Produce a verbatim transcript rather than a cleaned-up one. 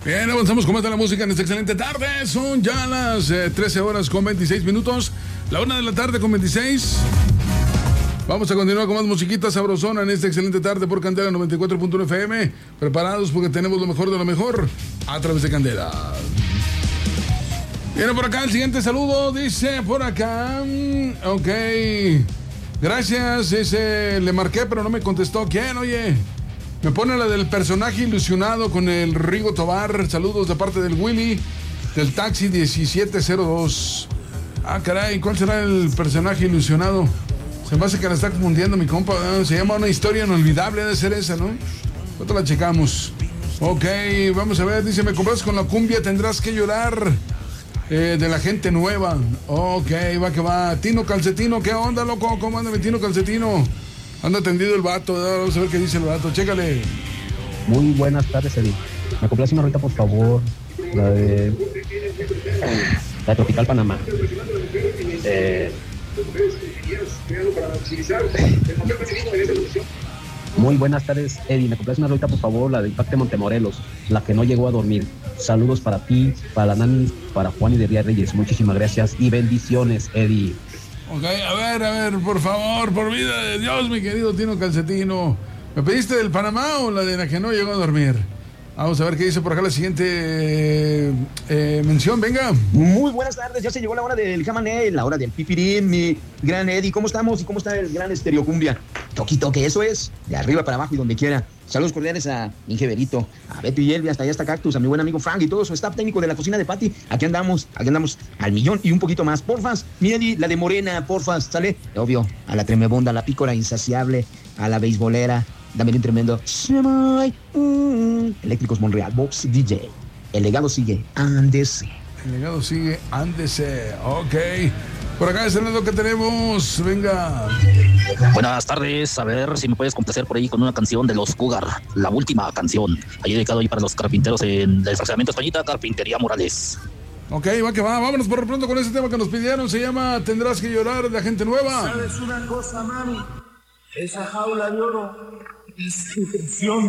Bien, avanzamos con más de la música en esta excelente tarde. Son ya las eh, trece horas con veintiséis minutos. La una de la tarde con veintiséis. Vamos a continuar con más musiquita sabrosona en esta excelente tarde por Candela noventa y cuatro punto uno F M. Preparados porque tenemos lo mejor de lo mejor a través de Candela. Viene por acá el siguiente saludo. Dice por acá. Ok. Gracias. Ese le marqué, pero no me contestó. ¿Quién? Oye. Me pone la del personaje ilusionado con el Rigo Tobar. Saludos de parte del Willy, del taxi diecisiete cero dos. Ah, caray, ¿cuál será el personaje ilusionado? Se me hace que la está confundiendo mi compa. Se llama Una historia inolvidable, debe ser esa, ¿no? Nosotros la checamos. Ok, vamos a ver. Dice, me compras con la cumbia, tendrás que llorar. Eh, de la gente nueva. Ok, va que va. Tino Calcetino, ¿qué onda, loco? ¿Cómo anda mi Tino Calcetino? Anda tendido el vato, vamos a ver qué dice el vato, chécale. Muy buenas tardes, Eddie. Me complace una ahorita, por favor. La de... La de Tropical Panamá. Eh... Muy buenas tardes, Eddie. Me complace una ahorita, por favor, la de Impacto Montemorelos, la que no llegó a dormir. Saludos para ti, para la Nani, para Juan y de Ría Reyes. Muchísimas gracias y bendiciones, Eddie. Ok, a ver, a ver, por favor, por vida de Dios, mi querido Tino Calcetino. ¿Me pediste del Panamá o la de la que no llegó a dormir? Vamos a ver qué dice por acá la siguiente eh, eh, mención, venga. Muy buenas tardes, ya se llegó la hora del Jamané, la hora del Pipirín, mi gran Eddie. ¿Cómo estamos y cómo está el gran Estereocumbia? Toquito, que eso es, de arriba para abajo y donde quiera. Saludos cordiales a Inge Berito, a Beto y Elvia, hasta allá está Cactus, a mi buen amigo Frank y todo su staff técnico de la cocina de Pati. Aquí andamos, aquí andamos al millón y un poquito más. Porfas, mi Eddie, la de Morena, porfas, ¿sale? Obvio, a la tremebunda, a la pícora insaciable, a la beisbolera. Dame un tremendo mm, Eléctricos Monreal, Box D J. El legado sigue, ándese. El legado sigue, ándese. Ok. Por acá es lo que tenemos. Venga. Buenas tardes. A ver si me puedes complacer por ahí con una canción de los Cougar. La última canción. Ahí dedicado ahí para los carpinteros en el estacionamiento Españita, Carpintería Morales. Ok, va que va. Vámonos por lo pronto con ese tema que nos pidieron. Se llama Tendrás que llorar, de la gente nueva. ¿Sabes una cosa, mami? Esa jaula de oro es intención